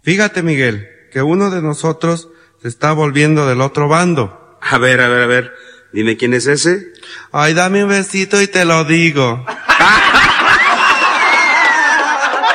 Fíjate, Miguel, que uno de nosotros se está volviendo del otro bando. A ver. Dime quién es ese. Ay, dame un besito y te lo digo.